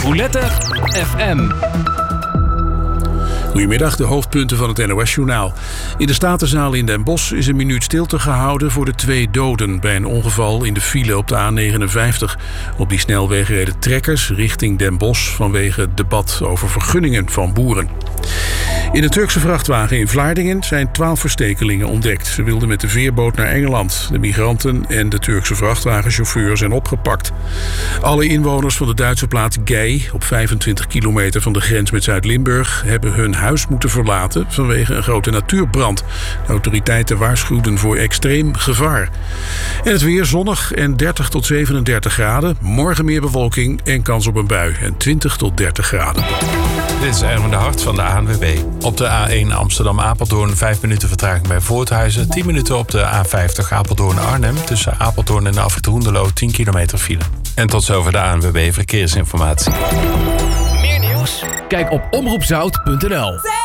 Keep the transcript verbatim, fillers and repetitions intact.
Boulette F M. Goedemiddag, de hoofdpunten van het N O S-journaal. In de Statenzaal in Den Bosch is een minuut stilte gehouden voor de twee doden bij een ongeval in de file op de A negenenvijftig. Op die snelweg reden trekkers richting Den Bosch vanwege het debat over vergunningen van boeren. In de Turkse vrachtwagen in Vlaardingen zijn twaalf verstekelingen ontdekt. Ze wilden met de veerboot naar Engeland. De migranten en de Turkse vrachtwagenchauffeur zijn opgepakt. Alle inwoners van de Duitse plaats Gey, op vijfentwintig kilometer van de grens met Zuid-Limburg, hebben hun huis moeten verlaten vanwege een grote natuurbrand. De autoriteiten waarschuwden voor extreem gevaar. En het weer zonnig en dertig tot zevenendertig graden. Morgen meer bewolking en kans op een bui en twintig tot dertig graden. Dit is Erwin de Hart van de A N W B. Op de A één Amsterdam-Apeldoorn vijf minuten vertraging bij Voorthuizen. tien minuten op de A vijftig Apeldoorn-Arnhem. Tussen Apeldoorn en Afrit Hoenderloo tien kilometer file. En tot zover de A N W B Verkeersinformatie. Meer nieuws? Kijk op omroep zout punt n l.